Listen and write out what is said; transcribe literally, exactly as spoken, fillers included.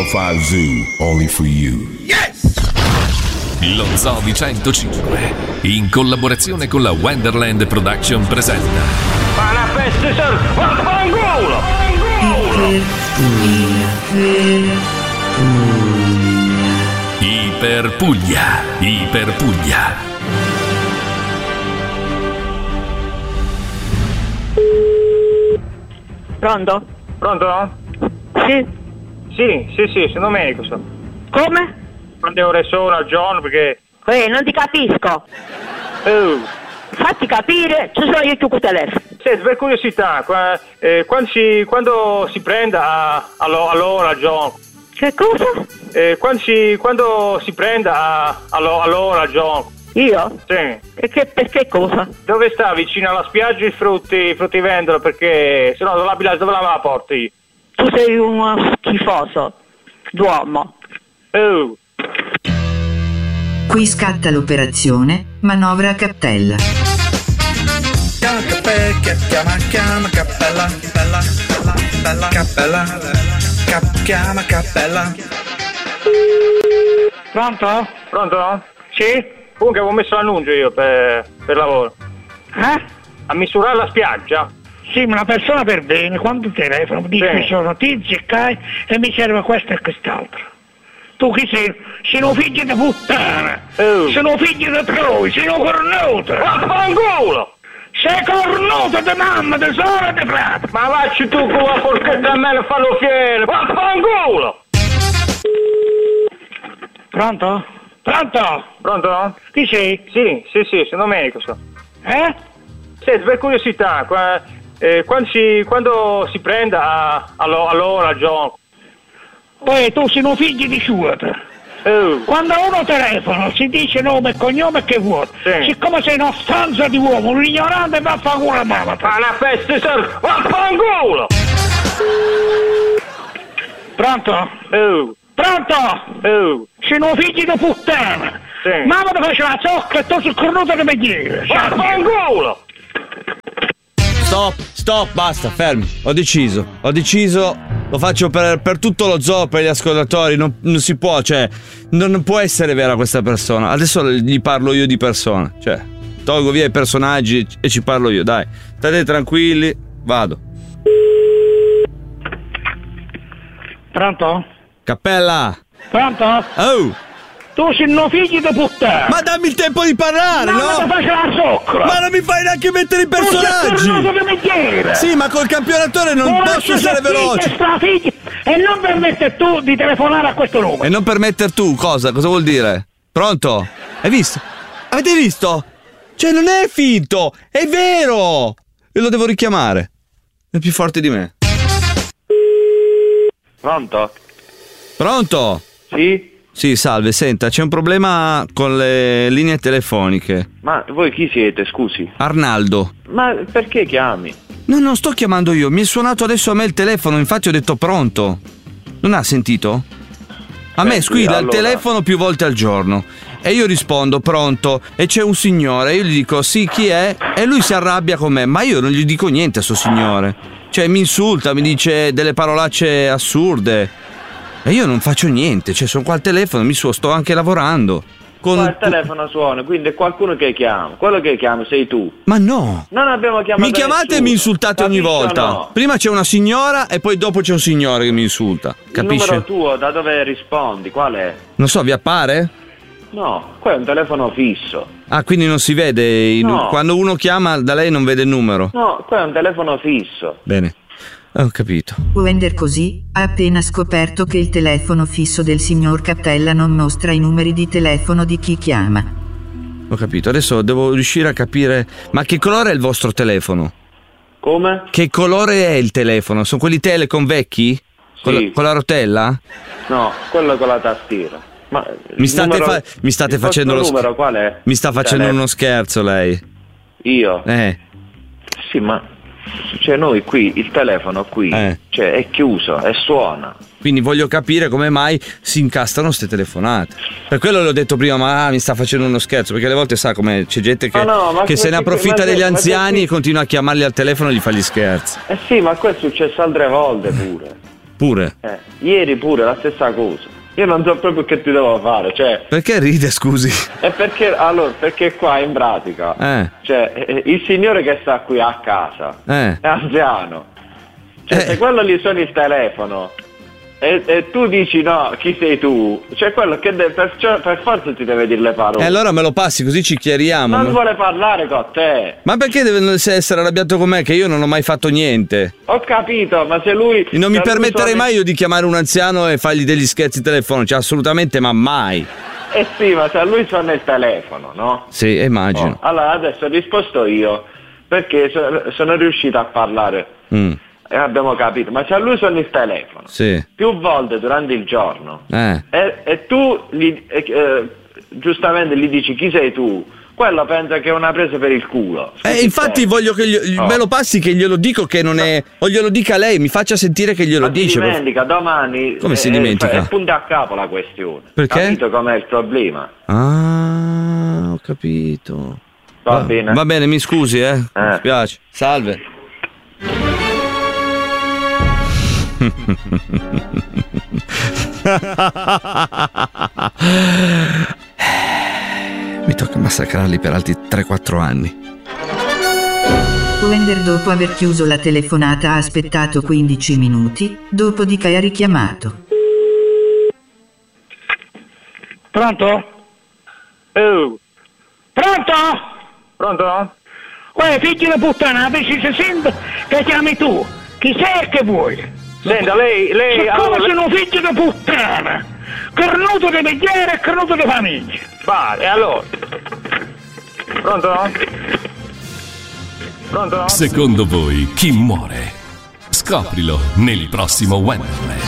Five Zoo, only for you. Yes! Lo Zoo di centocinque, in collaborazione con la Wonderland Production, presenta Manifesti sir, vaffanculo! Iper Puglia, Iper Puglia. Pronto? Pronto? Sì. Sì, sì, sì, sono Domenico. So. Come? Quante ore sono al giorno perché... Eh, non ti capisco. Oh. Fatti capire, ci sono io che con telefono. Senti, per curiosità, qua, eh, quando, si, quando si prende a, all'ora al giorno? Che cosa? Eh, quando, si, quando si prende a, all'ora al giorno? Io? Sì. E che, per che cosa? Dove sta? Vicino alla spiaggia i frutti, i frutti vendono, perché se no dove la bilancia, dove la porti io? Tu sei uno schifoso d'uomo. Oh. Qui scatta l'operazione manovra cappella. Chiama cappella, chiama, chiama cappella, bella, bella, cappella, cap, chiama cappella. Pronto? Pronto? Sì? Comunque avevo messo l'annuncio io per, per lavoro. Eh? A misurare la spiaggia? Sì, ma una persona per bene, quando telefono, dice Sì. che sono notizie, cai, e mi serve questo e quest'altro. Tu chi sei? Sei un figlio di puttana! Oh. Sei un figlio di troi, sei un cornuto! Vaffanculo! Sei cornuto di mamma, di sorella e di frate! Ma vacci tu con la porchetta a me e fallo fiero! Vaffanculo! Pronto? Pronto? Pronto? Chi sei? Sì, sì, sì, sono Domenico. So. Eh? Senti, per curiosità, qua, eh, quando, si, quando si prende a, all'ora al giorno? Poi tu sei un figlio di sciuta. Oh. Quando uno telefona si dice nome e cognome che vuole. Sì. Siccome sei una stanza di uomo, un ignorante va a fare culo a mamma. Ma una peste, sir! Vaffanculo! Pronto? Oh. Pronto? Oh. Sei un figlio di puttana! Sì. Mamma ti faceva la zocca e tu sei cornuto che mi chiede! Vaffanculo! Stop, stop, basta, fermi. Ho deciso, ho deciso, lo faccio per, per tutto lo zoo, per gli ascoltatori, non, non si può, cioè, non, non può essere vera questa persona. Adesso gli parlo io di persona, cioè, tolgo via i personaggi e ci parlo io, dai. State tranquilli, vado. Pronto? Cappella! Pronto? Oh! Tu sei un figlio di puttana! Ma dammi il tempo di parlare, Mamma no? ti faceva la zocca! Ma non mi fai neanche mettere i personaggi! Tu sei cornuto che mi chiede! Sì, ma col campionatore non Tu posso lascia essere sta veloce! figlia, sta figlia, e non permettere tu di telefonare a questo numero! E non permetter tu, cosa? Cosa vuol dire? Pronto? Hai visto? Avete visto? Cioè non è finto, è vero! E lo devo richiamare. È più forte di me. Pronto? Pronto? Sì? Sì, salve, senta, c'è un problema con le linee telefoniche. Ma voi chi siete, scusi? Arnaldo. Ma perché chiami? No, non sto chiamando io, mi è suonato adesso a me il telefono, infatti ho detto pronto. Non ha sentito? A me Senti, squilla allora... il telefono più volte al giorno. E io rispondo pronto e c'è un signore, io gli dico sì, chi è? E lui si arrabbia con me, ma io non gli dico niente a sto signore. Cioè mi insulta, mi dice delle parolacce assurde. E io non faccio niente, cioè sono qua al telefono, mi suo, sto anche lavorando. Con... Ma il telefono suona, quindi è qualcuno che chiama. Quello che chiama sei tu. Ma no! Non abbiamo chiamato Mi chiamate nessuno. e mi insultate ogni Capisci o volta. no? Prima c'è una signora e poi dopo c'è un signore che mi insulta. Capisci? Il numero tuo, da dove rispondi? Qual è? Non so, vi appare? No, qua è un telefono fisso. Ah, quindi non si vede i nu- No. quando uno chiama da lei non vede il numero. No, qua è un telefono fisso. Bene. Ho capito. Wender così ha appena scoperto che il telefono fisso del signor Cappella non mostra i numeri di telefono di chi chiama. Ho capito. Adesso devo riuscire a capire. Ma che colore è il vostro telefono? Come? Che colore è il telefono? Sono quelli Telecom vecchi? Con, Sì. la, con la rotella? No, quello con la tastiera. Ma Mi il state, numero- fa- mi state il facendo vostro lo numero qual è? Mi sta Il facendo telefono. uno scherzo lei. Io? Eh. Sì, ma cioè noi qui, il telefono qui, Eh. cioè è chiuso e suona. Quindi voglio capire come mai si incastrano ste telefonate. Per quello l'ho detto prima, ma ah, mi sta facendo uno scherzo, perché alle volte sa come c'è gente che, Ah, no, ma che se ne perché- approfitta ma degli perché- anziani perché- e continua a chiamarli al telefono e gli fa gli scherzi. Eh sì, ma questo è successo altre volte pure. pure. Eh, ieri pure la stessa cosa. Io non so proprio che ti devo fare, cioè. Perché ride, scusi? È perché, allora, perché qua in pratica, Eh. cioè, eh, il signore che sta qui a casa Eh. è anziano. Cioè, Eh. se quello gli suona il telefono e, e tu dici no, chi sei tu? Cioè, quello che deve, per, cioè, per forza ti deve dire le parole. E allora me lo passi così ci chiariamo. Non vuole parlare con te. Ma perché deve essere arrabbiato con me che io non ho mai fatto niente? Ho capito, ma se lui... Non mi se lui permetterei suona- mai io di chiamare un anziano e fargli degli scherzi telefonici, assolutamente, ma mai. Eh sì, ma se a lui suona il telefono, no? Sì, immagino. Oh, allora adesso ho risposto io, perché so- sono riuscito a parlare. Mm, E abbiamo capito, ma se a lui suona il telefono sì. più volte durante il giorno Eh. e, e tu gli, eh, eh, giustamente gli dici chi sei tu, quello pensa che è una presa per il culo. Eh, infatti voglio che gli- Oh. me lo passi che glielo dico che non è. O glielo dica lei, mi faccia sentire che glielo Ma si dice. per- dimentica, domani Come si eh, dimentica? È punta a capo la questione. Perché? Capito com'è il problema? Ah, ho capito. Va bene. Va bene, mi scusi, eh. Mi Eh. spiace. Salve. Mi tocca massacrarli per altri tre quattro anni. Wender, dopo aver chiuso la telefonata, ha aspettato quindici minuti, dopodiché ha richiamato. Pronto? Oh, Pronto? pronto? Uè, figlio di puttana, avessi se sento che chiami tu. Chi sei e che vuoi? Senta, lei, lei... Siccome allora, sono un figlio di puttana, cornuto di megliere e cornuto di famiglia. Va, e allora? Pronto? Pronto? Secondo voi chi muore? Scoprilo nel prossimo Wonderland.